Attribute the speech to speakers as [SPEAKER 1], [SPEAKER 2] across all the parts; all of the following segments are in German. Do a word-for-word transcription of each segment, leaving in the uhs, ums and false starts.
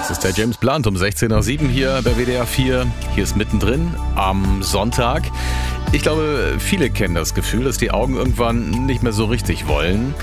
[SPEAKER 1] Das ist der James Blunt um sechzehn Uhr sieben hier bei W D R vier. Hier ist mittendrin am Sonntag. Ich glaube, viele kennen das Gefühl, dass die Augen irgendwann nicht mehr so richtig wollen.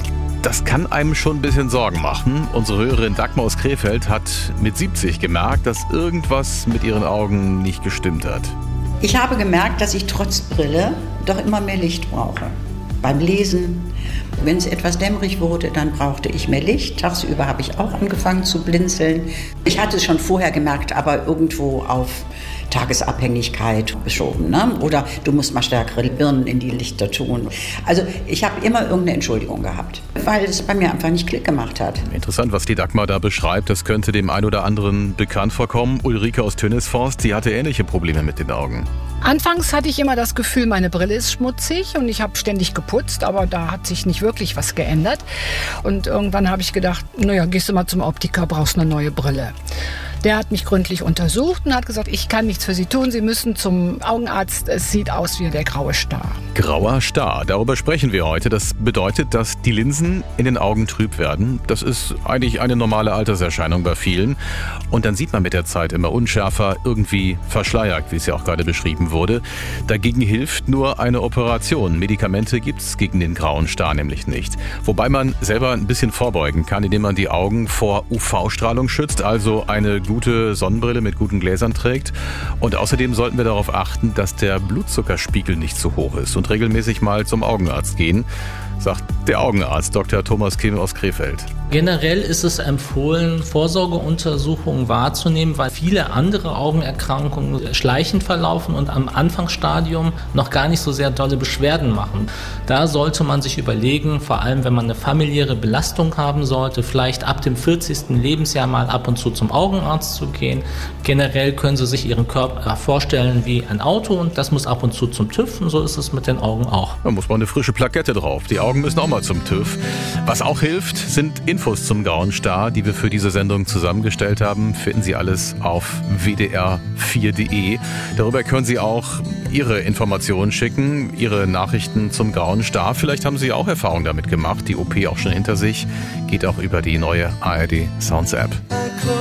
[SPEAKER 1] Das kann einem schon ein bisschen Sorgen machen. Unsere Hörerin Dagmar aus Krefeld hat mit siebzig gemerkt, dass irgendwas mit ihren Augen nicht gestimmt hat.
[SPEAKER 2] Ich habe gemerkt, dass ich trotz Brille doch immer mehr Licht brauche. Beim Lesen, wenn es etwas dämmerig wurde, dann brauchte ich mehr Licht. Tagsüber habe ich auch angefangen zu blinzeln. Ich hatte es schon vorher gemerkt, aber irgendwo auf Tagesabhängigkeit geschoben. Ne? Oder du musst mal stärkere Birnen in die Lichter tun. Also ich habe immer irgendeine Entschuldigung gehabt, weil es bei mir einfach nicht Klick gemacht hat.
[SPEAKER 1] Interessant, was die Dagmar da beschreibt. Das könnte dem einen oder anderen bekannt vorkommen. Ulrike aus Tönnesforst, sie hatte ähnliche Probleme mit den Augen.
[SPEAKER 3] Anfangs hatte ich immer das Gefühl, meine Brille ist schmutzig und ich habe ständig geputzt, aber da hat sich nicht wirklich was geändert. Und irgendwann habe ich gedacht, naja, gehst du mal zum Optiker, brauchst eine neue Brille. Der hat mich gründlich untersucht und hat gesagt, ich kann nichts für Sie tun, Sie müssen zum Augenarzt, es sieht aus wie der graue Star.
[SPEAKER 1] Grauer Star, darüber sprechen wir heute. Das bedeutet, dass die Linsen in den Augen trüb werden. Das ist eigentlich eine normale Alterserscheinung bei vielen. Und dann sieht man mit der Zeit immer unschärfer, irgendwie verschleiert, wie es ja auch gerade beschrieben wurde. Dagegen hilft nur eine Operation. Medikamente gibt es gegen den grauen Star nämlich nicht. Wobei man selber ein bisschen vorbeugen kann, indem man die Augen vor U V-Strahlung schützt, also eine gute Sonnenbrille mit guten Gläsern trägt. Und außerdem sollten wir darauf achten, dass der Blutzuckerspiegel nicht zu hoch ist und regelmäßig mal zum Augenarzt gehen, sagt der Augenarzt Doktor Thomas Kim aus Krefeld.
[SPEAKER 4] Generell ist es empfohlen, Vorsorgeuntersuchungen wahrzunehmen, weil viele andere Augenerkrankungen schleichend verlaufen und am Anfangsstadium noch gar nicht so sehr dolle Beschwerden machen. Da sollte man sich überlegen, vor allem wenn man eine familiäre Belastung haben sollte, vielleicht ab dem vierzigsten Lebensjahr mal ab und zu zum Augenarzt zu gehen. Generell können Sie sich Ihren Körper vorstellen wie ein Auto und das muss ab und zu zum TÜV und so ist es mit den Augen auch.
[SPEAKER 1] Da muss man eine frische Plakette drauf. Die Augen müssen auch mal zum TÜV. Was auch hilft, sind Infos zum grauen Star, die wir für diese Sendung zusammengestellt haben. Finden Sie alles auf w d r vier punkt d e. Darüber können Sie auch Ihre Informationen schicken, Ihre Nachrichten zum grauen Star. Vielleicht haben Sie auch Erfahrung damit gemacht, die O P auch schon hinter sich. Geht auch über die neue A R D Sounds App.